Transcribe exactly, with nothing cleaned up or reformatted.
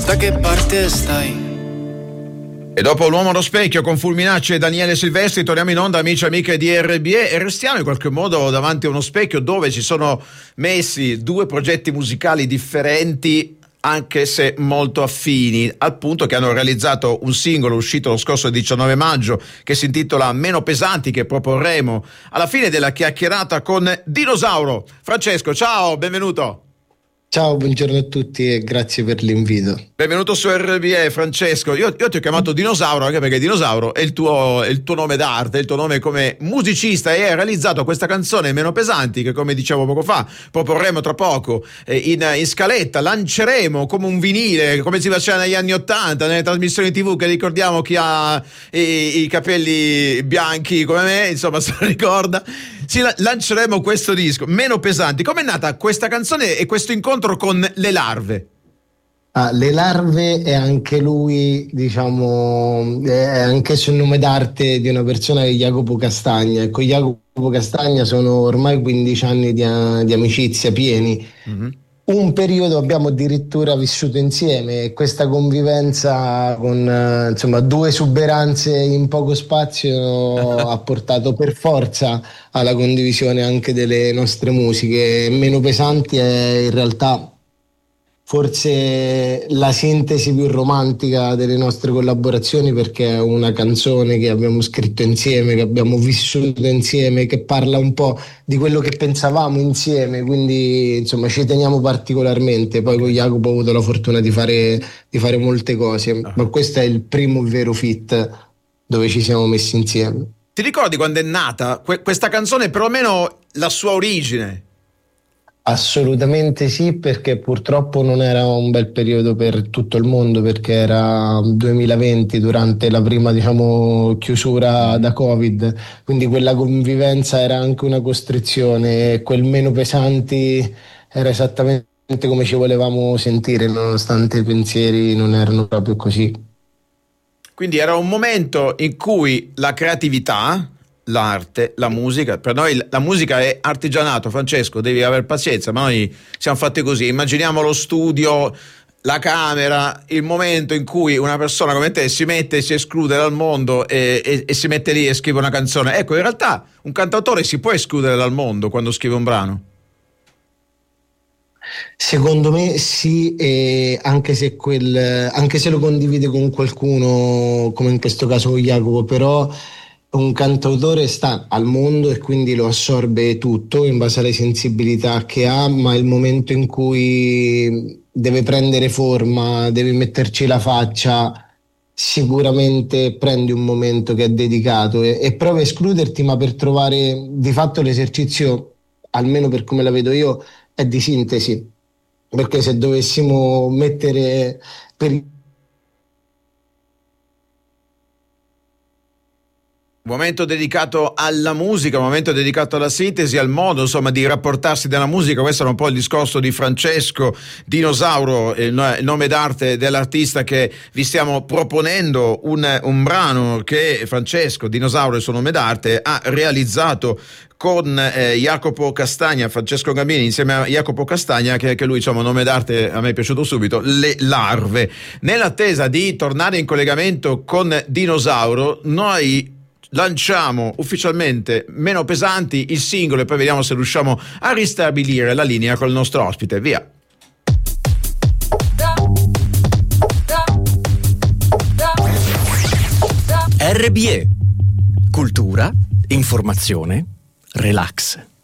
Da che parte stai? E dopo L'uomo allo specchio con Fulminacci e Daniele Silvestri torniamo in onda, amici e amiche di R B E, e restiamo in qualche modo davanti a uno specchio dove ci sono messi due progetti musicali differenti, anche se molto affini, al punto che hanno realizzato un singolo uscito lo scorso diciannove maggio che si intitola Meno pesanti, che proporremo alla fine della chiacchierata con Dinosauro. Francesco, ciao, benvenuto. Ciao, buongiorno a tutti e grazie per l'invito. Benvenuto su R B E, Francesco. Io, io ti ho chiamato Dinosauro anche perché Dinosauro è il tuo, è il tuo nome d'arte, è il tuo nome come musicista, e hai realizzato questa canzone Meno pesanti che, come dicevo poco fa, proporremo tra poco eh, in, in scaletta, lanceremo come un vinile, come si faceva negli anni ottanta nelle trasmissioni tivù, che ricordiamo chi ha i, i capelli bianchi come me, insomma, se lo ricorda. Ci lanceremo questo disco Meno pesanti. Com'è nata questa canzone e questo incontro con Le Larve? Ah, Le Larve è anche lui, diciamo, è anch'esso il nome d'arte di una persona che è Jacopo Castagna, e con Jacopo Castagna sono ormai quindici anni di, di amicizia pieni. Mm-hmm. Un periodo abbiamo addirittura vissuto insieme, e questa convivenza con insomma due esuberanze in poco spazio ha portato per forza alla condivisione anche delle nostre musiche. Meno pesanti è in realtà forse la sintesi più romantica delle nostre collaborazioni, perché è una canzone che abbiamo scritto insieme, che abbiamo vissuto insieme, che parla un po' di quello che pensavamo insieme, quindi insomma ci teniamo particolarmente. Poi con Jacopo ho avuto la fortuna di fare, di fare molte cose, uh-huh. ma questo è il primo vero feat dove ci siamo messi insieme. Ti ricordi quando è nata que- questa canzone, perlomeno la sua origine? Assolutamente sì, perché purtroppo non era un bel periodo per tutto il mondo, perché era duemilaventi, durante la prima, diciamo, chiusura da Covid, quindi quella convivenza era anche una costrizione, e quel Meno pesanti era esattamente come ci volevamo sentire, nonostante i pensieri non erano proprio così. Quindi era un momento in cui la creatività, l'arte, la musica, per noi la musica è artigianato, Francesco, devi aver pazienza, ma noi siamo fatti così. Immaginiamo lo studio, la camera, il momento in cui una persona come te si mette, si esclude dal mondo e, e, e si mette lì e scrive una canzone. Ecco, in realtà un cantautore si può escludere dal mondo quando scrive un brano. Secondo me sì, e anche se quel, anche se lo condivide con qualcuno, come in questo caso con Jacopo, però un cantautore sta al mondo e quindi lo assorbe tutto in base alle sensibilità che ha, ma il momento in cui deve prendere forma, deve metterci la faccia, sicuramente prendi un momento che è dedicato e, e provi a escluderti, ma per trovare di fatto l'esercizio, almeno per come la vedo io, è di sintesi, perché se dovessimo mettere per momento dedicato alla musica, un momento dedicato alla sintesi, al modo insomma di rapportarsi della musica. Questo era un po' il discorso di Francesco Dinosauro, il nome d'arte dell'artista che vi stiamo proponendo, un, un brano che Francesco Dinosauro, il suo nome d'arte, ha realizzato con eh, Jacopo Castagna, Francesco Gambini insieme a Jacopo Castagna, che, che lui, insomma, nome d'arte a me è piaciuto subito, Le Larve. Nell'attesa di tornare in collegamento con Dinosauro, noi lanciamo ufficialmente Meno pesanti, il singolo, e poi vediamo se riusciamo a ristabilire la linea col nostro ospite. Via. R B E. Cultura, informazione, relax.